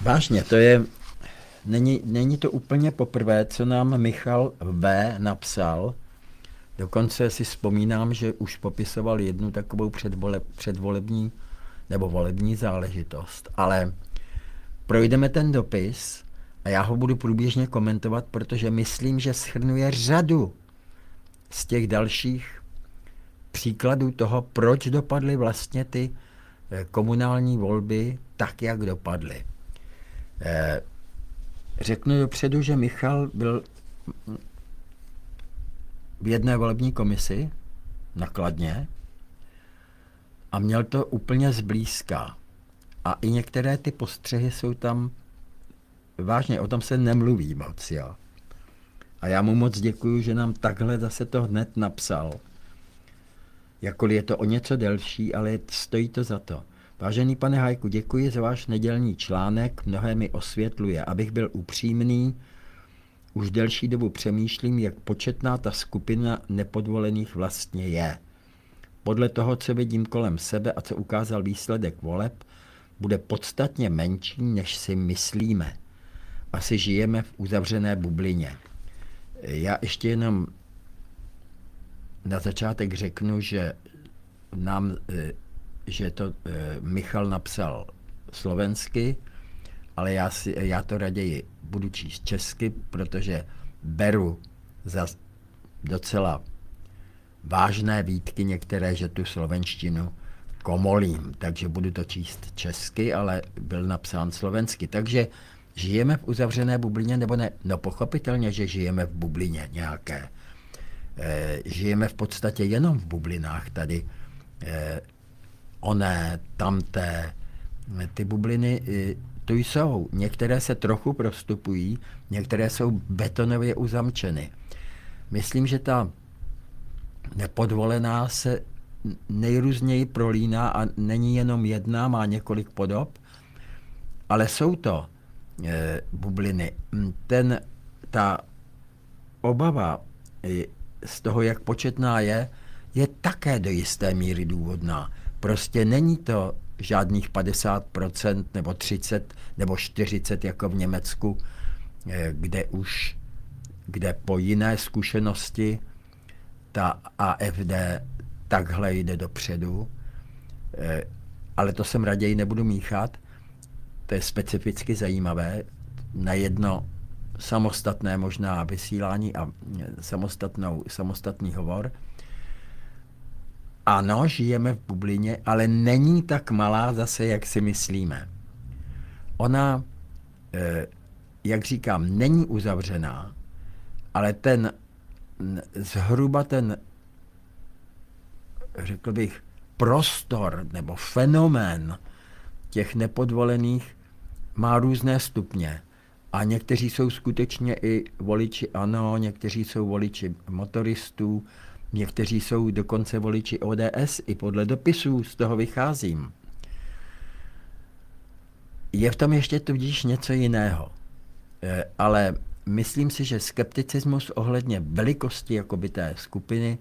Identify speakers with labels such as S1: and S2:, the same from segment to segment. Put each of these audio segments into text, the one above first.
S1: Vážně, není to úplně poprvé, co nám Michal V. napsal. Dokonce si vzpomínám, že už popisoval jednu takovou předvolební nebo volební záležitost. Ale projdeme ten dopis a já ho budu průběžně komentovat, protože myslím, že shrnuje řadu z těch dalších příkladů toho, proč dopadly vlastně ty komunální volby tak, jak dopadly. Řeknu dopředu, že Michal byl v jedné volební komisi na Kladně a měl to úplně zblízka. A i některé ty postřehy jsou tam, vážně, o tom se nemluví moc, jo. A já mu moc děkuju, že nám takhle zase to hned napsal. Jakkoliv je to o něco delší, ale stojí to za to. Vážený pane Hajku, děkuji za váš nedělní článek, mnohé mi osvětluje. Abych byl upřímný, už delší dobu přemýšlím, jak početná ta skupina nepodvolených vlastně je. Podle toho, co vidím kolem sebe a co ukázal výsledek voleb, bude podstatně menší, než si myslíme. Asi žijeme v uzavřené bublině. Já ještě jenom na začátek řeknu, že to Michal napsal slovensky, ale já to raději budu číst česky, protože beru za docela vážné výtky některé, že tu slovenštinu komolím, takže budu to číst česky, ale byl napsán slovensky. Takže žijeme v uzavřené bublině, nebo ne? No pochopitelně, že žijeme v bublině nějaké. Žijeme v podstatě jenom v bublinách tady. Oné, tamté, ty bubliny tu jsou. Některé se trochu prostupují, některé jsou betonově uzamčeny. Myslím, že ta nepodvolená se nejrůzněji prolíná a není jenom jedna, má několik podob, ale jsou to bubliny. Ta obava z toho, jak početná je také do jisté míry důvodná. Prostě není to žádných 50% nebo 30 nebo 40 jako v Německu, kde po jiné zkušenosti ta AfD takhle jde dopředu. Ale to jsem raději nebudu míchat. To je specificky zajímavé. Na jedno samostatné možná vysílání a samostatný hovor. Ano, žijeme v bublině, ale není tak malá zase, jak si myslíme. Ona, jak říkám, není uzavřená, ale zhruba ten, řekl bych, prostor nebo fenomén těch nepodvolených má různé stupně. A někteří jsou skutečně i voliči ANO, někteří jsou voliči motoristů, někteří jsou dokonce voliči ODS, i podle dopisů z toho vycházím. Je v tom ještě tudíž něco jiného. Ale myslím si, že skepticismus ohledně velikosti jakoby té skupiny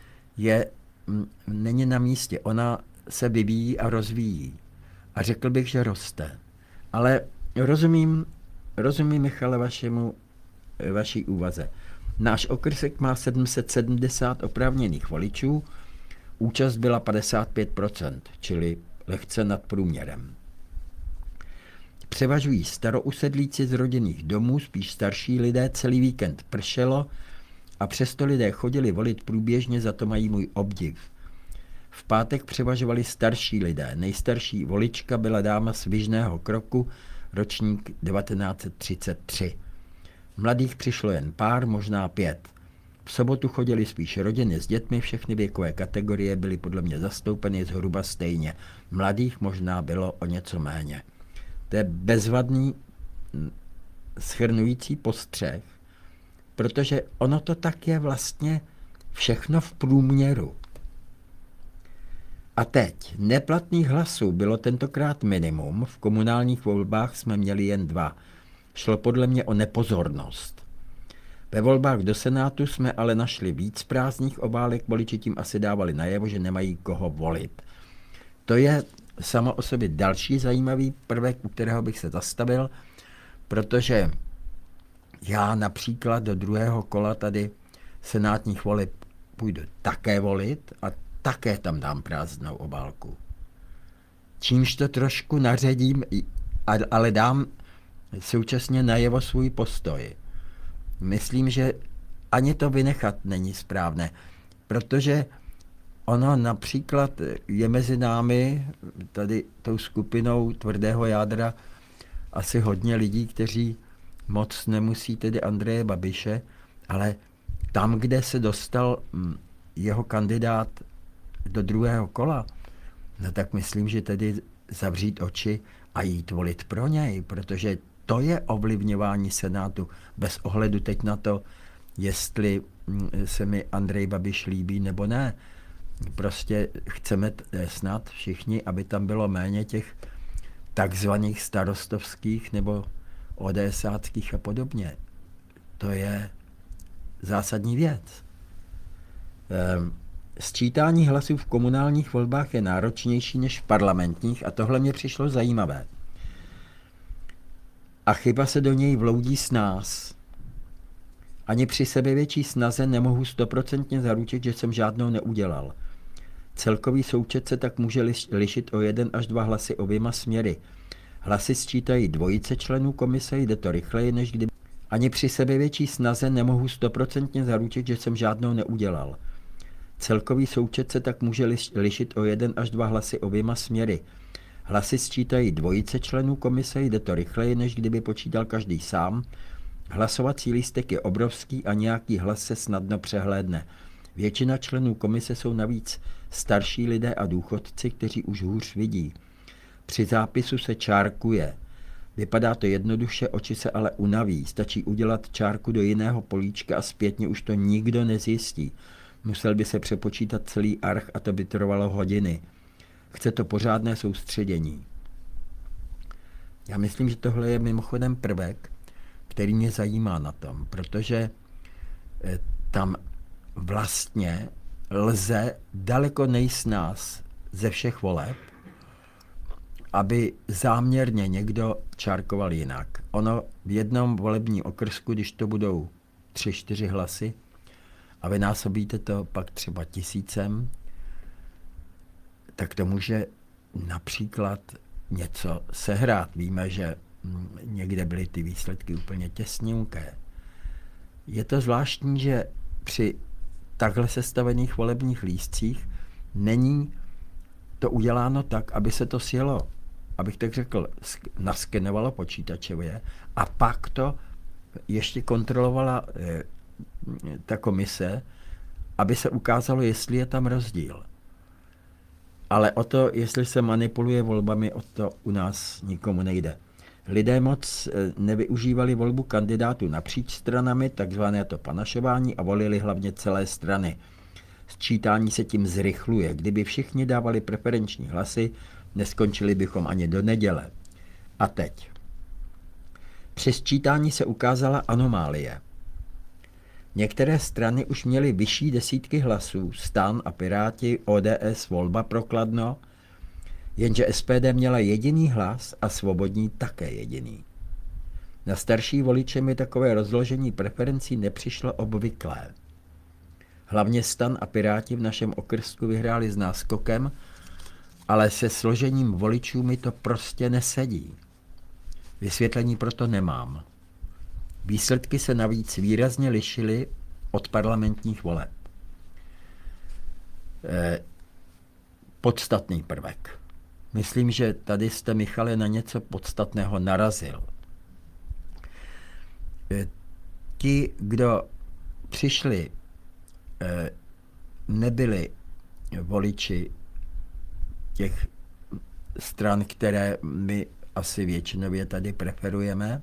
S1: není na místě. Ona se vyvíjí a rozvíjí. A řekl bych, že roste. Ale rozumím, Michale, vaší úvaze. Náš okrsek má 770 oprávněných voličů, účast byla 55%, čili lehce nad průměrem. Převažují starousedlíci z rodinných domů, spíš starší lidé, celý víkend pršelo a přesto lidé chodili volit průběžně, za to mají můj obdiv. V pátek převažovali starší lidé, nejstarší volička byla dáma z Vyžného Kroku, ročník 1933. Mladých přišlo jen pár, možná 5. V sobotu chodili spíš rodiny s dětmi, všechny věkové kategorie byly podle mě zastoupeny zhruba stejně. Mladých možná bylo o něco méně. To je bezvadný shrnující postřeh, protože ono to tak je vlastně všechno v průměru. A teď, neplatných hlasů bylo tentokrát minimum, v komunálních volbách jsme měli jen 2. Šlo podle mě o nepozornost. Ve volbách do Senátu jsme ale našli víc prázdných obálek, voliči tím asi dávali najevo, že nemají koho volit. To je samo o sobě další zajímavý prvek, u kterého bych se zastavil, protože já například do druhého kola tady senátních voleb půjdu také volit a také tam dám prázdnou obálku. Čímž to trošku naředím, ale dám současně najevo svůj postoj. Myslím, že ani to vynechat není správné, protože ono například je mezi námi, tady tou skupinou tvrdého jádra, asi hodně lidí, kteří moc nemusí tedy Andreje Babiše, ale tam, kde se dostal jeho kandidát do druhého kola, no tak myslím, že tedy zavřít oči a jít volit pro něj, protože to je ovlivňování Senátu bez ohledu teď na to, jestli se mi Andrej Babiš líbí nebo ne. Prostě chceme snad všichni, aby tam bylo méně těch takzvaných starostovských nebo ODSáckých a podobně. To je zásadní věc. Sčítání hlasů v komunálních volbách je náročnější než v parlamentních a tohle mě přišlo zajímavé. A chyba se do něj vloudí s nás. Ani při sebevětší snaze nemohu 100% zaručit, že jsem žádnou neudělal. Celkový součet se tak může lišit o 1 až 2 hlasy oběma směry. Hlasy sčítají dvojice členů komise, jde to rychleji, než kdyby... Ani při sebevětší snaze nemohu 100% zaručit, že jsem žádnou neudělal. Celkový součet se tak může lišit o 1 až 2 hlasy oběma směry. Hlasy sčítají dvojice členů komise, jde to rychleji, než kdyby počítal každý sám. Hlasovací lístek je obrovský a nějaký hlas se snadno přehlédne. Většina členů komise jsou navíc starší lidé a důchodci, kteří už hůř vidí. Při zápisu se čárkuje. Vypadá to jednoduše, oči se ale unaví. Stačí udělat čárku do jiného políčka a zpětně už to nikdo nezjistí. Musel by se přepočítat celý arch a to by trvalo hodiny. Chce to pořádné soustředění. Já myslím, že tohle je mimochodem prvek, který mě zajímá na tom, protože tam vlastně lze daleko nejsnáz ze všech voleb, aby záměrně někdo čárkoval jinak. Ono v jednom volebním okrsku, když to budou 3-4 hlasy a vynásobíte to pak třeba 1000, tak to může například něco sehrát. Víme, že někde byly ty výsledky úplně těsňunké. Je to zvláštní, že při takhle sestavených volebních lístcích není to uděláno tak, aby se to sjelo, abych tak řekl, naskenovalo počítačově a pak to ještě kontrolovala ta komise, aby se ukázalo, jestli je tam rozdíl. Ale o to, jestli se manipuluje volbami, o to u nás nikomu nejde. Lidé moc nevyužívali volbu kandidátů napříč stranami, takzvané to panašování, a volili hlavně celé strany. Sčítání se tím zrychluje. Kdyby všichni dávali preferenční hlasy, neskončili bychom ani do neděle. A teď. Při sčítání se ukázala anomálie. Některé strany už měly vyšší desítky hlasů, STAN a Piráti, ODS, Volba pro Kladno, jenže SPD měla jediný hlas a Svobodní také jediný. Na starší voliče mi takové rozložení preferencí nepřišlo obvyklé. Hlavně STAN a Piráti v našem okrsku vyhráli s náskokem, ale se složením voličů mi to prostě nesedí. Vysvětlení proto nemám. Výsledky se navíc výrazně lišily od parlamentních voleb. Podstatný prvek. Myslím, že tady jste, Michale, na něco podstatného narazil. Ti, kdo přišli, nebyli voliči těch stran, které my asi většinově tady preferujeme.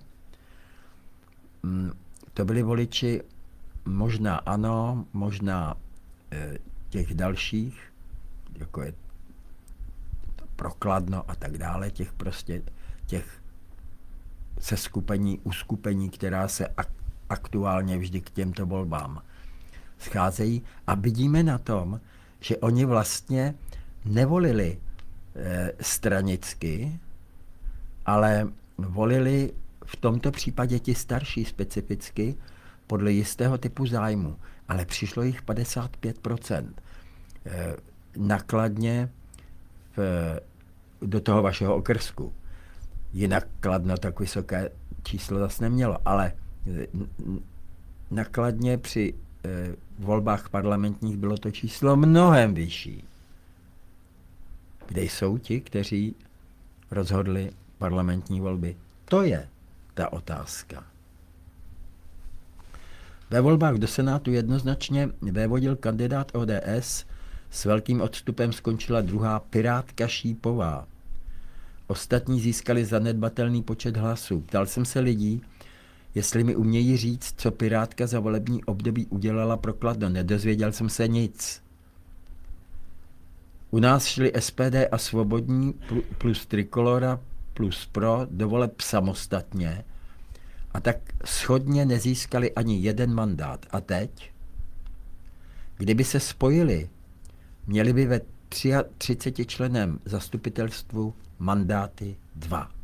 S1: To byli voliči možná ANO, možná těch dalších, jako je pro Kladno a tak dále, těch seskupení, uskupení, která se aktuálně vždy k těmto volbám scházejí. A vidíme na tom, že oni vlastně nevolili stranicky, ale volili v tomto případě ti starší specificky podle jistého typu zájmu, ale přišlo jich 55%. Nakladně do toho vašeho okrsku. Jinak Kladno tak vysoké číslo zase nemělo, ale nakladně při volbách parlamentních bylo to číslo mnohem vyšší. Kde jsou ti, kteří rozhodli parlamentní volby? To je ta otázka. Ve volbách do Senátu jednoznačně vévodil kandidát ODS, s velkým odstupem skončila druhá Pirátka Šípová. Ostatní získali zanedbatelný počet hlasů. Ptal jsem se lidí, jestli mi umějí říct, co Pirátka za volební období udělala pro Kladno. Nedozvěděl jsem se nic. U nás šli SPD a Svobodní plus Trikolora plus Pro do voleb samostatně a tak shodně nezískali ani jeden mandát. A teď? Kdyby se spojili, měli by ve 33 členem zastupitelstvu mandáty 2.